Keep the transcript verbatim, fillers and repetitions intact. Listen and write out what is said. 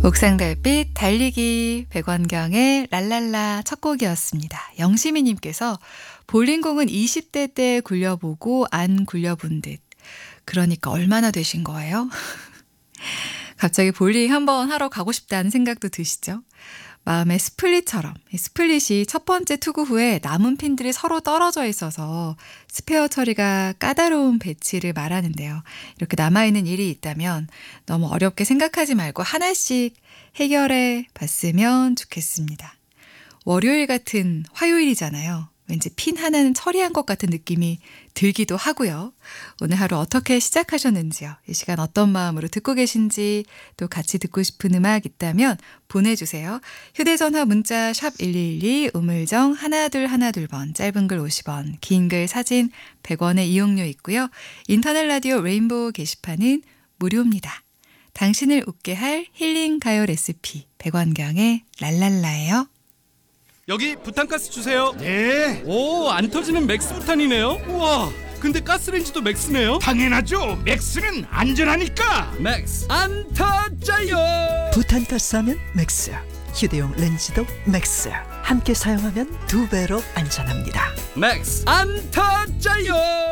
옥상달빛 달리기 백원경의 랄랄라 첫 곡이었습니다. 영시미님께서 볼링공은 이십 대 때 굴려보고 안 굴려본 듯. 그러니까 얼마나 되신 거예요? 갑자기 볼링 한번 하러 가고 싶다는 생각도 드시죠? 마음의 스플릿처럼 스플릿이 첫 번째 투구 후에 남은 핀들이 서로 떨어져 있어서 스페어 처리가 까다로운 배치를 말하는데요. 이렇게 남아있는 일이 있다면 너무 어렵게 생각하지 말고 하나씩 해결해 봤으면 좋겠습니다. 월요일 같은 화요일이잖아요. 왠지 핀 하나는 처리한 것 같은 느낌이 들기도 하고요. 오늘 하루 어떻게 시작하셨는지요? 이 시간 어떤 마음으로 듣고 계신지 또 같이 듣고 싶은 음악 있다면 보내주세요. 휴대전화 문자 샵 일이일이 우물정 하나둘 하나둘 번 짧은 글 오십 원 긴 글 사진 백 원의 이용료 있고요. 인터넷 라디오 레인보우 게시판은 무료입니다. 당신을 웃게 할 힐링 가요 레시피 백원경의 랄랄라예요. 여기 부탄가스 주세요. 네, 오, 안 터지는 맥스 부탄이네요. 우와, 근데 가스레인지도 맥스네요. 당연하죠. 맥스는 안전하니까. 맥스 안 터져요. 부탄가스 하면 맥스, 휴대용 렌즈도 맥스. 함께 사용하면 두 배로 안전합니다. 맥스 안 터져요.